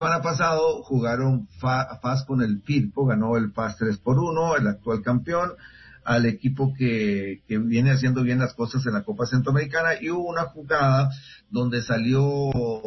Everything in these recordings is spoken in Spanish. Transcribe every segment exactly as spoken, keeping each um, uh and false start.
semana pasado jugaron F A S con el Firpo, ganó el F A S tres por uno, el actual campeón, al equipo que, que viene haciendo bien las cosas en la Copa Centroamericana, y hubo una jugada donde salió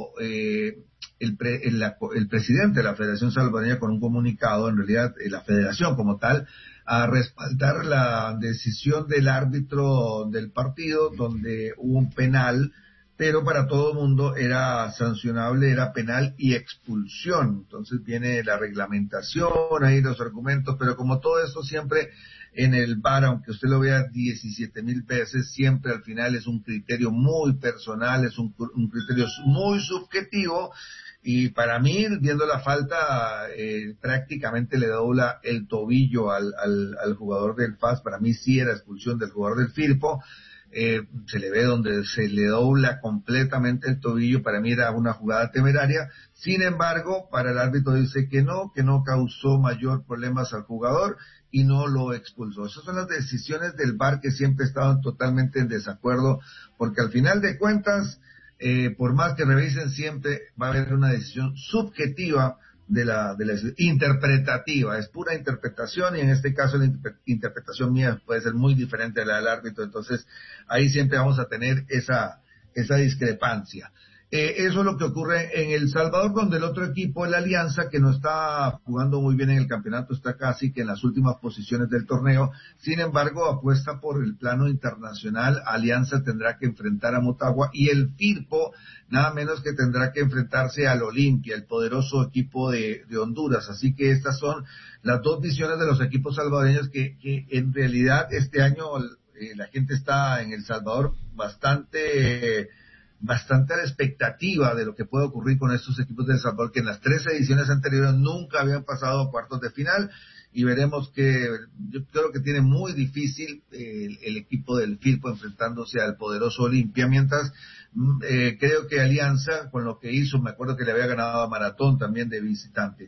eh, el, pre, el, el presidente de la Federación Salvadoreña con un comunicado, en realidad eh, la federación como tal, a respaldar la decisión del árbitro del partido, donde hubo un penal, pero para todo el mundo era sancionable, era penal y expulsión. Entonces viene la reglamentación, ahí los argumentos, pero como todo esto siempre en el V A R, aunque usted lo vea diecisiete mil veces, siempre al final es un criterio muy personal, es un, un criterio muy subjetivo, y para mí, viendo la falta, eh, prácticamente le dobla el tobillo al, al, al jugador del F A S. Para mí sí era expulsión del jugador del Firpo. Eh, se le ve donde se le dobla completamente el tobillo. Para mí era una jugada temeraria. Sin embargo, para el árbitro dice que no, que no causó mayor problemas al jugador y no lo expulsó. Esas son las decisiones del V A R, que siempre estaban totalmente en desacuerdo, porque al final de cuentas, eh, por más que revisen, siempre va a haber una decisión subjetiva de la, de la interpretativa, es pura interpretación, y en este caso la inter- interpretación mía puede ser muy diferente a la del árbitro. Entonces ahí siempre vamos a tener esa, esa discrepancia. Eh, eso es lo que ocurre en El Salvador, donde el otro equipo, el Alianza, que no está jugando muy bien en el campeonato, está casi que en las últimas posiciones del torneo. Sin embargo, apuesta por el plano internacional. Alianza tendrá que enfrentar a Motagua, y el Firpo nada menos que tendrá que enfrentarse al Olimpia, el poderoso equipo de, de Honduras. Así que estas son las dos visiones de los equipos salvadoreños, que, que en realidad este año eh, la gente está en El Salvador bastante... Eh, bastante a la expectativa de lo que puede ocurrir con estos equipos de El Salvador, que en las tres ediciones anteriores nunca habían pasado a cuartos de final, y veremos que yo creo que tiene muy difícil eh, el, el equipo del Firpo enfrentándose al poderoso Olimpia, mientras eh, creo que Alianza, con lo que hizo, me acuerdo que le había ganado a Maratón también de visitante.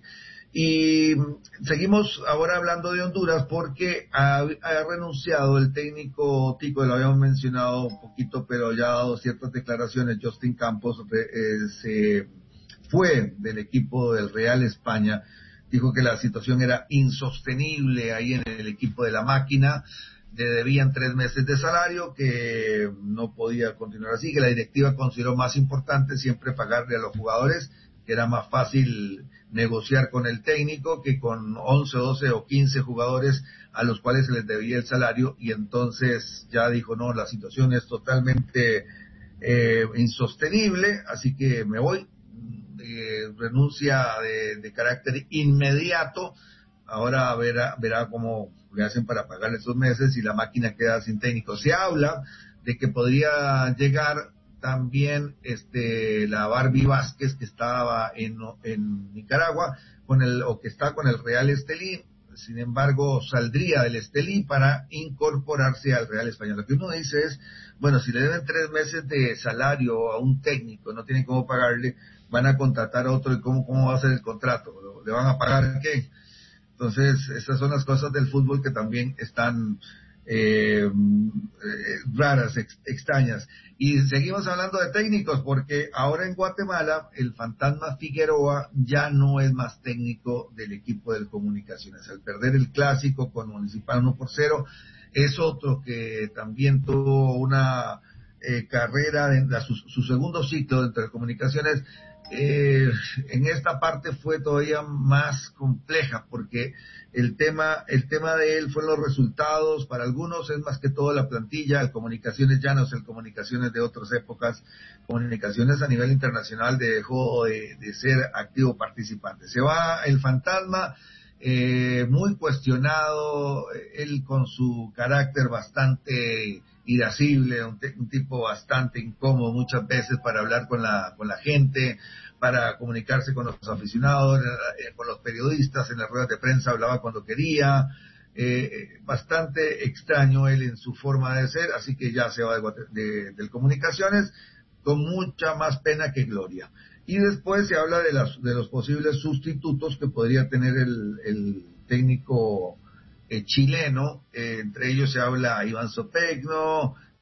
Y seguimos ahora hablando de Honduras, porque ha, ha renunciado el técnico Tico, lo habíamos mencionado un poquito, pero ya ha dado ciertas declaraciones. Justin Campos eh, se fue del equipo del Real España, dijo que la situación era insostenible ahí en el equipo de la máquina, le debían tres meses de salario, que no podía continuar así, que la directiva consideró más importante siempre pagarle a los jugadores, que era más fácil negociar con el técnico que con once, doce o quince jugadores a los cuales se les debía el salario. Y entonces ya dijo, no, la situación es totalmente eh, insostenible, así que me voy. Eh, renuncia de, de carácter inmediato. Ahora verá, verá cómo le hacen para pagar esos meses, y la máquina queda sin técnico. Se habla de que podría llegar también este la Barbie Vázquez, que estaba en, en Nicaragua con el o que está con el Real Estelí. Sin embargo, saldría del Estelí para incorporarse al Real Español. Lo que uno dice es, bueno, si le deben tres meses de salario a un técnico, no tienen cómo pagarle, van a contratar a otro, y cómo, cómo va a ser el contrato, ¿le van a pagar qué? Entonces, esas son las cosas del fútbol que también están Eh, eh, raras, ex, extrañas. Y seguimos hablando de técnicos, porque ahora en Guatemala el fantasma Figueroa ya no es más técnico del equipo de Comunicaciones. Al perder el clásico con Municipal uno por cero, es otro que también tuvo una eh, carrera, en la, su, su segundo ciclo dentro de Comunicaciones. Eh, en esta parte fue todavía más compleja, porque el tema el tema de él fue los resultados. Para algunos es más que todo la plantilla. El Comunicaciones ya no es el Comunicaciones de otras épocas. Comunicaciones a nivel internacional dejó de, de ser activo participante. Se va el fantasma, eh, muy cuestionado, él con su carácter bastante irascible, un, te, un tipo bastante incómodo muchas veces para hablar con la con la gente, para comunicarse con los aficionados, eh, con los periodistas. En las ruedas de prensa hablaba cuando quería, eh, bastante extraño él en su forma de ser, así que ya se va de, de, de Comunicaciones con mucha más pena que gloria. Y después se habla de, las, de los posibles sustitutos que podría tener el, el técnico eh, chileno. Eh, entre ellos se habla Iván Sopegno,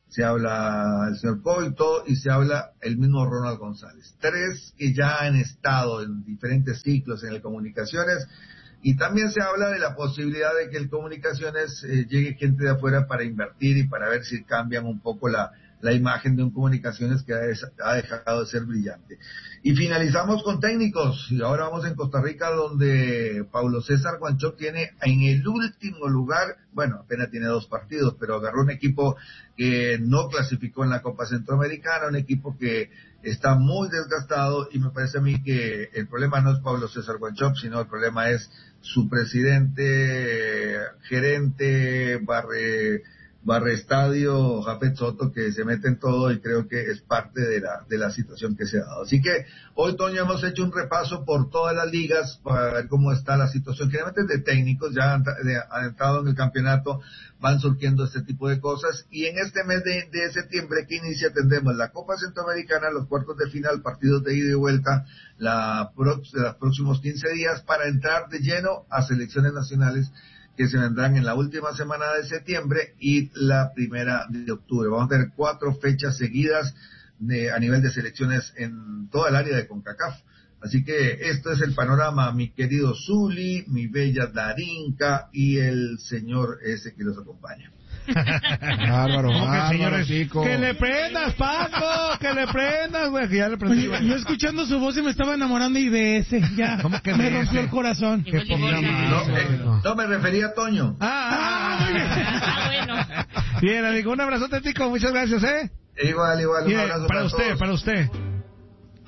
se habla el señor Coito y se habla el mismo Ronald González. Tres que ya han estado en diferentes ciclos en el Comunicaciones, y también se habla de la posibilidad de que el Comunicaciones eh, llegue gente de afuera para invertir y para ver si cambian un poco la, la imagen de un Comunicaciones que ha, ha dejado de ser brillante. Y finalizamos con técnicos, y ahora vamos en Costa Rica, donde Paulo César Guanchope tiene en el último lugar, bueno, apenas tiene dos partidos, pero agarró un equipo que no clasificó en la Copa Centroamericana, un equipo que está muy desgastado, y me parece a mí que el problema no es Paulo César Guanchope, sino el problema es su presidente, gerente, barre, barre estadio, Jafet Soto, que se mete en todo, y creo que es parte de la, de la situación que se ha dado. Así que hoy, Toño, hemos hecho un repaso por todas las ligas para ver cómo está la situación. Generalmente de técnicos ya han, de, han entrado en el campeonato, van surgiendo este tipo de cosas, y en este mes de, de septiembre que inicia tendremos la Copa Centroamericana, los cuartos de final, partidos de ida y vuelta, la prox, los próximos quince días, para entrar de lleno a selecciones nacionales que se vendrán en la última semana de septiembre y la primera de octubre. Vamos a tener cuatro fechas seguidas de, a nivel de selecciones en toda el área de CONCACAF. Así que esto es el panorama, mi querido Zuli, mi bella Darinka y el señor ese que los acompaña. Bárbaro, bárbaro, señores, chico. Que le prendas, Paco, que le prendas, güey, que ya le prendí. Oye, yo escuchando su voz y me estaba enamorando y de ese, ya, ¿Cómo que me de rompió ese? el corazón. Que ponga más. No, eh, no me refería a Toño. Ah, ah, Ah, bueno. bien, amigo, un abrazote, Tico, muchas gracias, ¿eh? Igual, igual, un Bien, abrazo para para usted, todos. para usted.